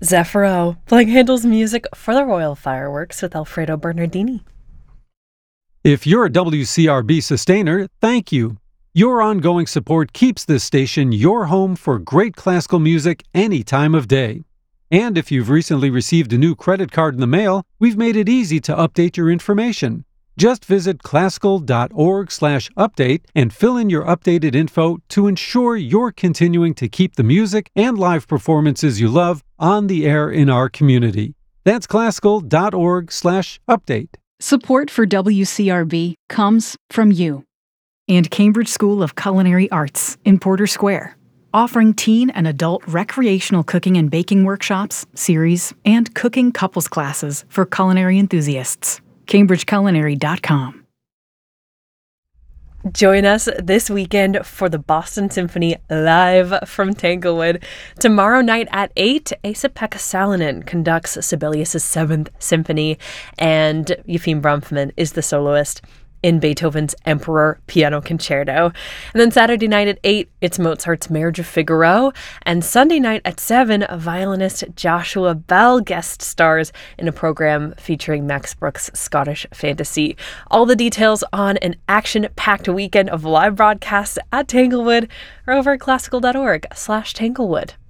Zephyro, playing Handel's music for the Royal Fireworks with Alfredo Bernardini. If you're a WCRB sustainer, thank you. Your ongoing support keeps this station your home for great classical music any time of day. And if you've recently received a new credit card in the mail, we've made it easy to update your information. Just visit classical.org/update and fill in your updated info to ensure you're continuing to keep the music and live performances you love on the air in our community. That's classical.org/update. Support for WCRB comes from you and Cambridge School of Culinary Arts in Porter Square, offering teen and adult recreational cooking and baking workshops, series, and cooking couples classes for culinary enthusiasts. CambridgeCulinary.com. Join us this weekend for the Boston Symphony live from Tanglewood. Tomorrow night at 8, Esa-Pekka Salonen conducts Sibelius' 7th Symphony, and Yefim Bronfman is the soloist in Beethoven's Emperor Piano Concerto. And then Saturday night at 8, it's Mozart's Marriage of Figaro. And Sunday night at 7, violinist Joshua Bell guest stars in a program featuring Max Brooks' Scottish Fantasy. All the details on an action-packed weekend of live broadcasts at Tanglewood are over at classical.org/Tanglewood.